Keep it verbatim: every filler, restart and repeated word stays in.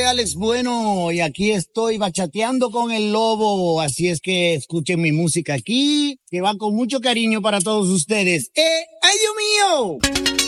Alex Bueno y aquí estoy bachateando con el lobo, así es que escuchen mi música aquí, que va con mucho cariño para todos ustedes. ¡Eh! ¡Ay, Dios mío!